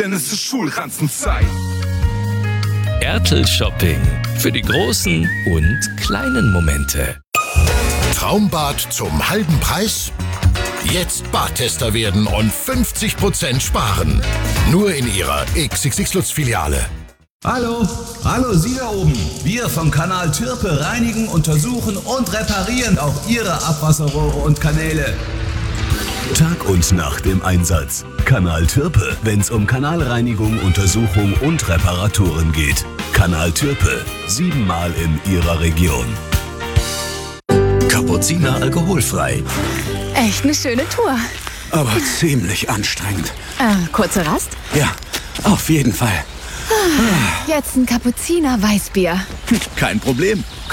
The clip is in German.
denn es ist Schulranzenzeit. Ertl Shopping. Für die großen und kleinen Momente. Traumbad zum halben Preis? Jetzt Badtester werden und 50% sparen. Nur in Ihrer XXX Lutz-Filiale. Hallo, Sie da oben. Wir vom Kanal Türpe reinigen, untersuchen und reparieren auch Ihre Abwasserrohre und Kanäle. Tag und Nacht im Einsatz. Kanal Türpe, wenn's um Kanalreinigung, Untersuchung und Reparaturen geht. Kanal Türpe, 7-mal in Ihrer Region. Kapuziner alkoholfrei. Echt eine schöne Tour. Aber ziemlich anstrengend. Kurze Rast? Ja, auf jeden Fall. Jetzt ein Kapuziner Weißbier. Kein Problem.